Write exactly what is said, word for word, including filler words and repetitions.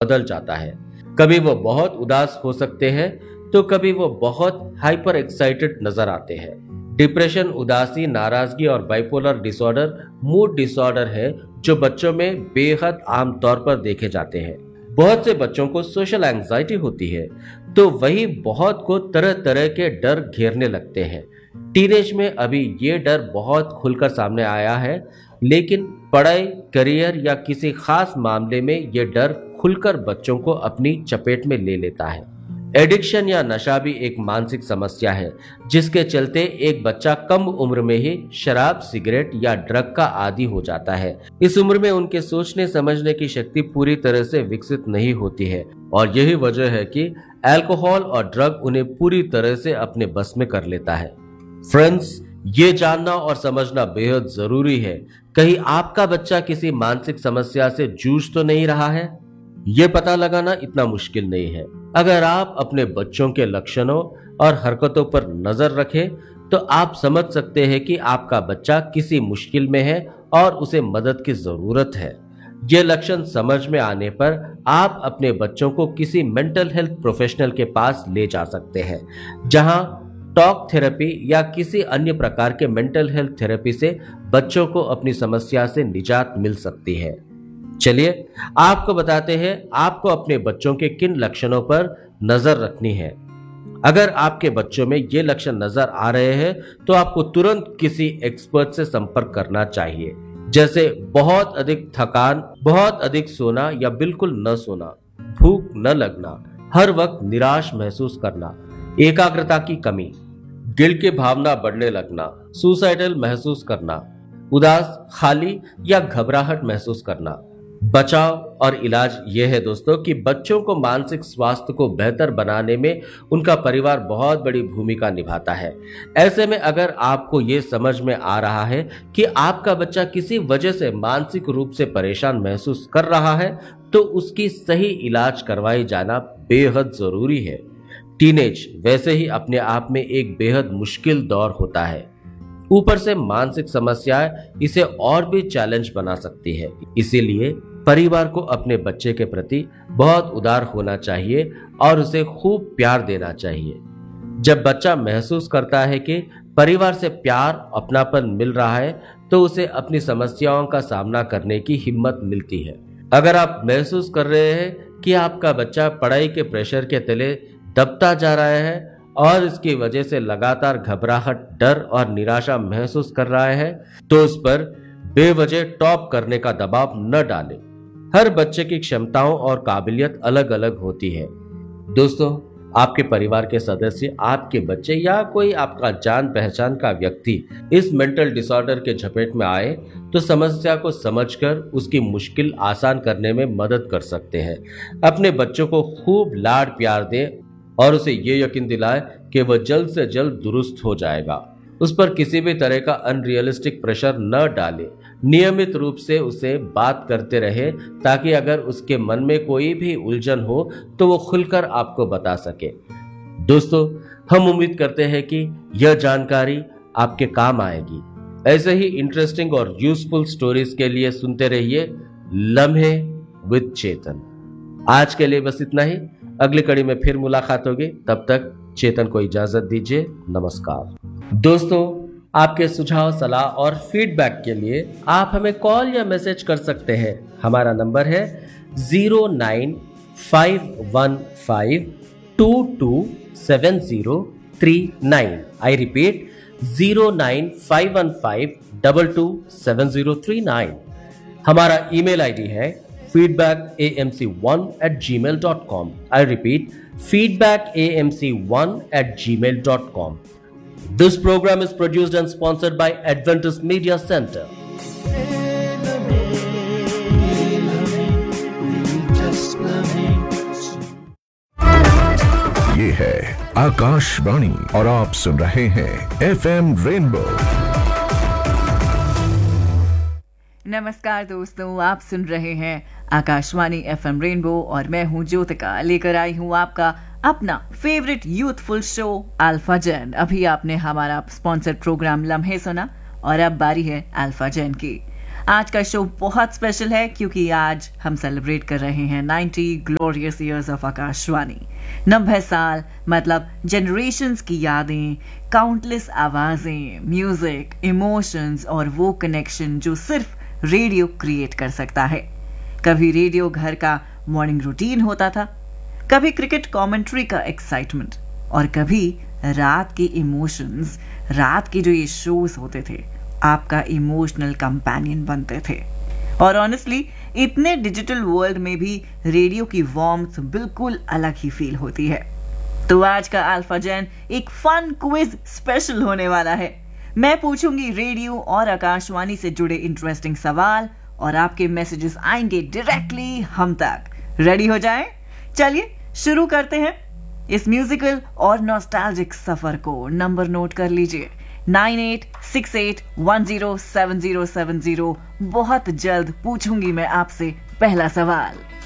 बदल जाता है। कभी वो बहुत उदास हो सकते हैं तो कभी वो बहुत हाइपर एक्साइटेड नजर आते हैं। डिप्रेशन, उदासी, नाराजगी और बाइपोलर डिसऑर्डर मूड डिसऑर्डर है जो बच्चों में बेहद आम तौर पर देखे जाते हैं। बहुत से बच्चों को सोशल एंजाइटी होती है तो वही बहुत को तरह तरह के डर घेरने लगते हैं। टीनेज में अभी ये डर बहुत खुलकर सामने आया है, लेकिन पढ़ाई, करियर या किसी खास मामले में ये डर खुलकर बच्चों को अपनी चपेट में ले लेता है। एडिक्शन या नशा भी एक मानसिक समस्या है जिसके चलते एक बच्चा कम उम्र में ही शराब, सिगरेट या ड्रग का आदी हो जाता है। इस उम्र में उनके सोचने समझने की शक्ति पूरी तरह से विकसित नहीं होती है और यही वजह है कि अल्कोहल और ड्रग उन्हें पूरी तरह से अपने बस में कर लेता है। फ्रेंड्स, ये जानना और समझना बेहद जरूरी है, कहीं आपका बच्चा किसी मानसिक समस्या से जूझ तो नहीं रहा है। ये पता लगाना इतना मुश्किल नहीं है। अगर आप अपने बच्चों के लक्षणों और हरकतों पर नजर रखें तो आप समझ सकते हैं कि आपका बच्चा किसी मुश्किल में है और उसे मदद की जरूरत है। ये लक्षण समझ में आने पर आप अपने बच्चों को किसी मेंटल हेल्थ प्रोफेशनल के पास ले जा सकते हैं, जहां टॉक थेरेपी या किसी अन्य प्रकार के मेंटल हेल्थ थेरेपी से बच्चों को अपनी समस्या से निजात मिल सकती है। चलिए आपको बताते हैं आपको अपने बच्चों के किन लक्षणों पर नजर रखनी है। अगर आपके बच्चों में ये लक्षण नजर आ रहे हैं तो आपको तुरंत किसी एक्सपर्ट से संपर्क करना चाहिए, जैसे बहुत अधिक थकान, बहुत अधिक सोना या बिल्कुल न सोना, भूख न लगना, हर वक्त निराश महसूस करना, एकाग्रता की कमी, गिल्ट की भावना बढ़ने लगना, सुसाइडल महसूस करना, उदास, खाली या घबराहट महसूस करना। बचाव और इलाज यह है दोस्तों कि बच्चों को मानसिक स्वास्थ्य को बेहतर बनाने में उनका परिवार बहुत बड़ी भूमिका निभाता है। ऐसे में अगर आपको ये समझ में आ रहा है कि आपका बच्चा किसी वजह से मानसिक रूप से परेशान महसूस कर रहा है तो उसकी सही इलाज करवाई जाना बेहद जरूरी है। टीनेज वैसे ही अपने आप में एक बेहद मुश्किल दौर होता है, ऊपर से मानसिक समस्याएं इसे और भी चैलेंज बना सकती है। इसीलिए परिवार को अपने बच्चे के प्रति बहुत उदार होना चाहिए और उसे खूब प्यार देना चाहिए। जब बच्चा महसूस करता है कि परिवार से प्यार, अपनापन मिल रहा है तो उसे अपनी समस्याओं का सामना करने की हिम्मत मिलती है। अगर आप महसूस कर रहे हैं कि आपका बच्चा पढ़ाई के प्रेशर के तले दबता जा रहा है और इसकी वजह से लगातार घबराहट, डर और निराशा महसूस कर रहा है तो उस पर बेवजह टॉप करने का दबाव न डालें। हर बच्चे की क्षमताओं और काबिलियत अलग अलग होती है। दोस्तों, आपके परिवार के सदस्य, आपके बच्चे या कोई आपका जान पहचान का व्यक्ति इस मेंटल डिसऑर्डर के झपेट में आए तो समस्या को समझकर उसकी मुश्किल आसान करने में मदद कर सकते हैं। अपने बच्चों को खूब लाड प्यार दें और उसे ये यकीन दिलाए कि वह जल्द से जल्द दुरुस्त हो जाएगा। उस पर किसी भी तरह का अनरियलिस्टिक प्रेशर न डाले। नियमित रूप से उसे बात करते रहे ताकि अगर उसके मन में कोई भी उलझन हो तो वो खुलकर आपको बता सके। दोस्तों, हम उम्मीद करते हैं कि यह जानकारी आपके काम आएगी। ऐसे ही इंटरेस्टिंग और यूजफुल स्टोरीज के लिए सुनते रहिए लम्हे विद चेतन। आज के लिए बस इतना ही। अगली कड़ी में फिर मुलाकात होगी, तब तक चेतन को इजाजत दीजिए। नमस्कार। दोस्तों, आपके सुझाव, सलाह और फीडबैक के लिए आप हमें कॉल या मैसेज कर सकते हैं। हमारा नंबर है zero nine five one five to to seven zero three nine. I repeat, zero nine five one five to to seven zero three nine. हमारा ईमेल आईडी है feedback a m c one at gmail dot com. I repeat, feedback a m c one at gmail dot com. This program is produced and sponsored by Adventist Media Center. ये है आकाशवाणी और आप सुन रहे हैं F M rainbow. नमस्कार दोस्तों, आप सुन रहे हैं आकाशवाणी एफ एम रेनबो और मैं हूं ज्योतिका। लेकर आई हूं आपका अपना favourite youthful show alpha Jain. अभी आपने हमारा स्पॉन्सर्ड प्रोग्राम लम्हे सुना और अब बारी है अल्फा जैन की। आज का शो बहुत स्पेशल है क्योंकि आज हम सेलिब्रेट कर रहे हैं ninety glorious years of Akashvani. नब्बे साल मतलब जनरेशंस की यादें, काउंटलेस आवाजें, म्यूजिक, इमोशंस और वो कनेक्शन जो सिर्फ रेडियो क्रिएट कर सकता है। कभी रेडियो घर का मॉर्निंग रूटीन होता था, कभी क्रिकेट कमेंट्री का एक्साइटमेंट और कभी रात के इमोशंस, रात के जो ये शोज होते थे आपका इमोशनल कंपेनियन बनते थे। और ऑनेस्टली इतने डिजिटल वर्ल्ड में भी रेडियो की वार्मथ बिल्कुल अलग ही फील होती है। तो आज का अल्फा जैन एक फन क्विज स्पेशल होने वाला है। मैं पूछूंगी रेडियो और आकाशवाणी से जुड़े इंटरेस्टिंग सवाल और आपके मैसेजेस आएंगे डायरेक्टली हम तक। रेडी हो जाएं? चलिए शुरू करते हैं इस म्यूजिकल और नॉस्टैल्जिक सफर को। नंबर नोट कर लीजिए nine eight six eight one zero seven zero seven zero. बहुत जल्द पूछूंगी मैं आपसे पहला सवाल।